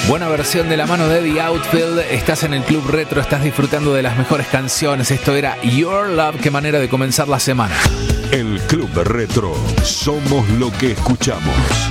Buena versión de la mano de The Outfield. Estás en el Club Retro, estás disfrutando de las mejores canciones. Esto era Your Love. Qué manera de comenzar la semana. El Club Retro. Somos lo que escuchamos.